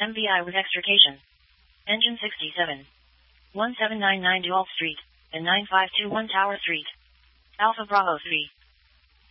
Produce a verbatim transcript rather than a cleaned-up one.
M B I with extrication. Engine sixty-seven. one seven nine nine Dual Street, and nine five two one Tower Street. Alpha Bravo three.